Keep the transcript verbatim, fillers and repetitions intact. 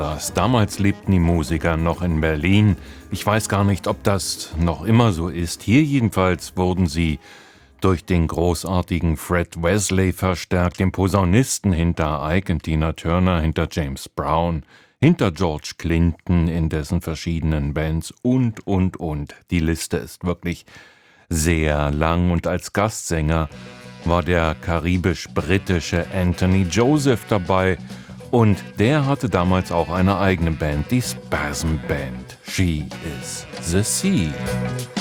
Das. Damals lebten die Musiker noch in Berlin. Ich weiß gar nicht, ob das noch immer so ist. Hier jedenfalls wurden sie durch den großartigen Fred Wesley verstärkt, den Posaunisten hinter Ike und Tina Turner, hinter James Brown, hinter George Clinton in dessen verschiedenen Bands und, und, und. Die Liste ist wirklich sehr lang und als Gastsänger war der karibisch-britische Anthony Joseph dabei und der hatte damals auch eine eigene Band, die Spasm Band. She is the Sea.